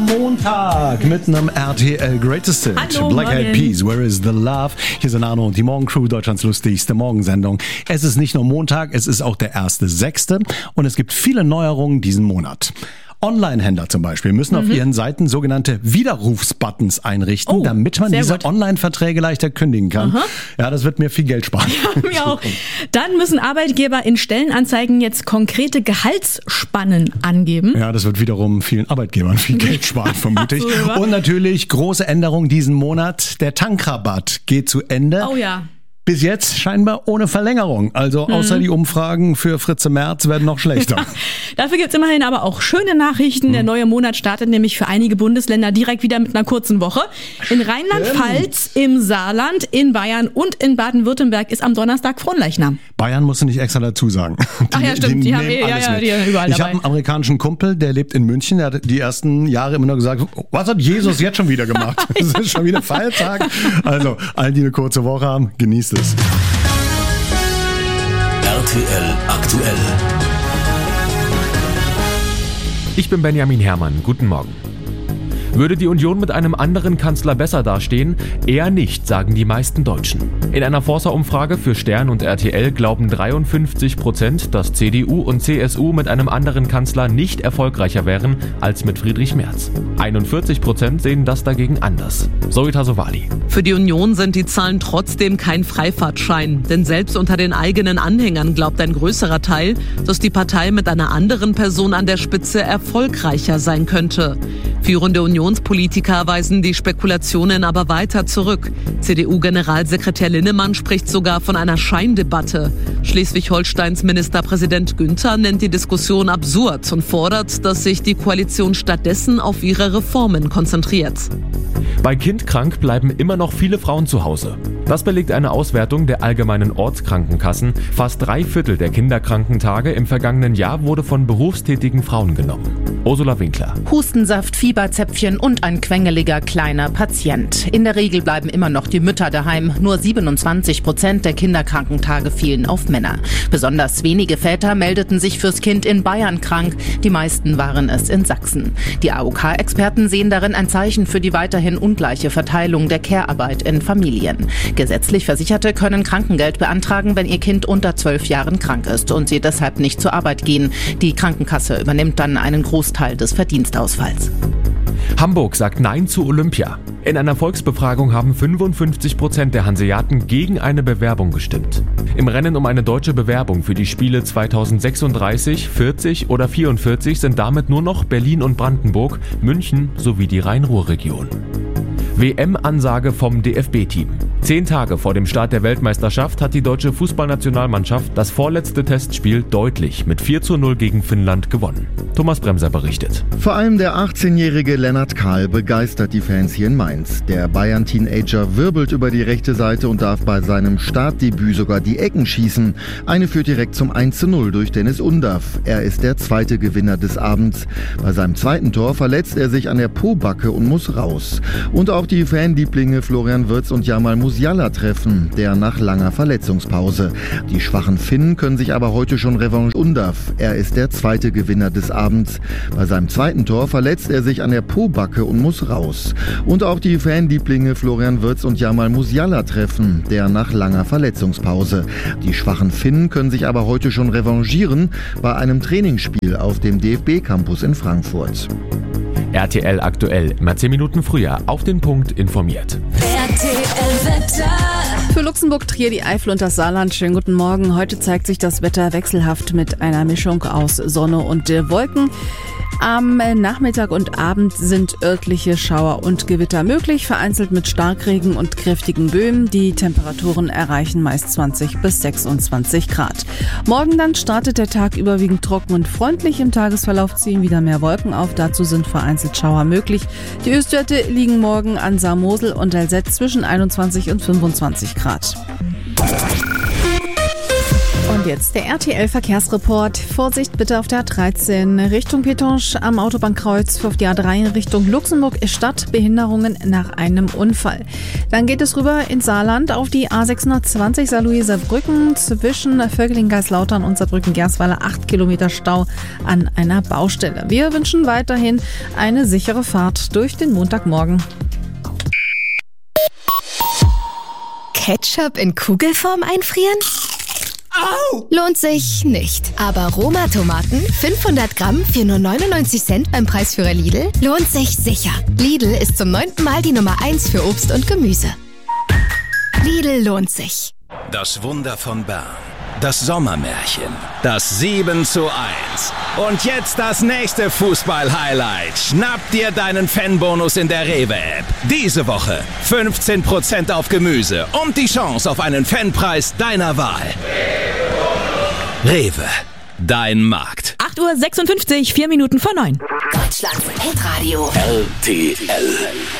Montag mit einem RTL Greatest Hit. Hallo, Black morgen. Eyed Peas, Where is the Love? Hier sind Arno und die Morgencrew, Deutschlands lustigste Morgensendung. Es ist nicht nur Montag, es ist auch der 1.6. und es gibt viele Neuerungen diesen Monat. Online-Händler zum Beispiel müssen auf ihren Seiten sogenannte Widerrufsbuttons einrichten, damit man diese Online-Verträge leichter kündigen kann. Aha. Ja, das wird mir viel Geld sparen. Ja, mir auch. Dann müssen Arbeitgeber in Stellenanzeigen jetzt konkrete Gehaltsspannen angeben. Ja, das wird wiederum vielen Arbeitgebern viel Geld sparen, vermute ich. So, Und natürlich große Änderung diesen Monat. Der Tankrabatt geht zu Ende. Oh ja. Bis jetzt scheinbar ohne Verlängerung. Also außer die Umfragen für Fritze Merz werden noch schlechter. Dafür gibt's immerhin aber auch schöne Nachrichten. Der neue Monat startet nämlich für einige Bundesländer direkt wieder mit einer kurzen Woche. In Rheinland-Pfalz, im Saarland, in Bayern und in Baden-Württemberg ist am Donnerstag Fronleichnam. Bayern musst du nicht extra dazu sagen. Ach ja, stimmt. Die haben nehmen alles mit. die haben überall Ich dabei. habe einen amerikanischen Kumpel, der lebt in München. Der hat die ersten Jahre immer nur gesagt, was hat Jesus jetzt schon wieder gemacht? Es ist schon wieder Feiertag. Also, allen, die eine kurze Woche haben, genießt es. RTL aktuell. Ich bin Benjamin Herrmann. Guten Morgen. Würde die Union mit einem anderen Kanzler besser dastehen? Eher nicht, sagen die meisten Deutschen. In einer Forsa-Umfrage für Stern und RTL glauben 53%, dass CDU und CSU mit einem anderen Kanzler nicht erfolgreicher wären als mit Friedrich Merz. 41% sehen das dagegen anders. Zoe Tassovali. Für die Union sind die Zahlen trotzdem kein Freifahrtschein. Denn selbst unter den eigenen Anhängern glaubt ein größerer Teil, dass die Partei mit einer anderen Person an der Spitze erfolgreicher sein könnte. Führende Unionspolitiker weisen die Spekulationen aber weiter zurück. CDU-Generalsekretär Linnemann spricht sogar von einer Scheindebatte. Schleswig-Holsteins Ministerpräsident Günther nennt die Diskussion absurd und fordert, dass sich die Koalition stattdessen auf ihre Reformen konzentriert. Bei Kindkrank bleiben immer noch viele Frauen zu Hause. Das belegt eine Auswertung der allgemeinen Ortskrankenkassen. Fast 3/4 der Kinderkrankentage im vergangenen Jahr wurde von berufstätigen Frauen genommen. Ursula Winkler. Hustensaft, Fieberzäpfchen und ein quengeliger kleiner Patient. In der Regel bleiben immer noch die Mütter daheim. Nur 27% der Kinderkrankentage fielen auf Männer. Besonders wenige Väter meldeten sich fürs Kind in Bayern krank. Die meisten waren es in Sachsen. Die AOK-Experten sehen darin ein Zeichen für die weiterhin ungleiche Verteilung der Care-Arbeit in Familien. Gesetzlich Versicherte können Krankengeld beantragen, wenn ihr Kind unter 12 Jahren krank ist und sie deshalb nicht zur Arbeit gehen. Die Krankenkasse übernimmt dann einen Großteil des Verdienstausfalls. Hamburg sagt Nein zu Olympia. In einer Volksbefragung haben 55% der Hanseaten gegen eine Bewerbung gestimmt. Im Rennen um eine deutsche Bewerbung für die Spiele 2036, 40 oder 44 sind damit nur noch Berlin und Brandenburg, München sowie die Rhein-Ruhr-Region. WM-Ansage vom DFB-Team. 10 Tage vor dem Start der Weltmeisterschaft hat die deutsche Fußballnationalmannschaft das vorletzte Testspiel deutlich mit 4:0 gegen Finnland gewonnen. Thomas Bremser berichtet. Vor allem der 18-jährige Lennart Kahl begeistert die Fans hier in Mainz. Der Bayern-Teenager wirbelt über die rechte Seite und darf bei seinem Startdebüt sogar die Ecken schießen. Eine führt direkt zum 1:0 durch Dennis Undaff. Er ist der zweite Gewinner des Abends. Bei seinem zweiten Tor verletzt er sich an der Pobacke und muss raus. Und auch die Fanlieblinge Florian Wirtz und Jamal Musiala treffen, der nach langer Verletzungspause. Die schwachen Finnen können sich aber heute schon Revanche Undaff. Er ist der zweite Gewinner des Abends. Bei seinem zweiten Tor verletzt er sich an der Pobacke und muss raus. Und auch die Fanlieblinge Florian Wirtz und Jamal Musiala treffen, der nach langer Verletzungspause. Die schwachen Finnen können sich aber heute schon revanchieren bei einem Trainingsspiel auf dem DFB-Campus in Frankfurt. RTL aktuell, immer 10 Minuten früher auf den Punkt informiert. Für Luxemburg, Trier, die Eifel und das Saarland. Schönen guten Morgen. Heute zeigt sich das Wetter wechselhaft mit einer Mischung aus Sonne und Wolken. Am Nachmittag und Abend sind örtliche Schauer und Gewitter möglich, vereinzelt mit Starkregen und kräftigen Böen. Die Temperaturen erreichen meist 20 bis 26 Grad. Morgen dann startet der Tag überwiegend trocken und freundlich. Im Tagesverlauf ziehen wieder mehr Wolken auf. Dazu sind vereinzelt Schauer möglich. Die Höchstwerte liegen morgen an Saar-Mosel und Alzett zwischen 21 und 25 Grad. Und Und jetzt der RTL-Verkehrsreport. Vorsicht bitte auf der A13 Richtung Petange am Autobahnkreuz, auf die A3 in Richtung Luxemburg-Stadt, Behinderungen nach einem Unfall. Dann geht es rüber ins Saarland auf die A620 Saarlouis-Saarbrücken zwischen Völkling-Geislautern und Saarbrücken-Gersweiler 8 Kilometer Stau an einer Baustelle. Wir wünschen weiterhin eine sichere Fahrt durch den Montagmorgen. Ketchup in Kugelform einfrieren? Au! Lohnt sich nicht. Aber Roma-Tomaten, 500 Gramm für nur 99 Cent beim Preisführer Lidl, lohnt sich sicher. Lidl ist zum 9. Mal die Nummer 1 für Obst und Gemüse. Lidl lohnt sich. Das Wunder von Bern. Das Sommermärchen. Das 7:1. Und jetzt das nächste Fußball-Highlight. Schnapp dir deinen Fanbonus in der Rewe-App. Diese Woche 15% auf Gemüse und die Chance auf einen Fanpreis deiner Wahl. Rewe. Dein Markt. 8:56 Uhr, 4 Minuten vor 9. Deutschlands Hitradio. RTL.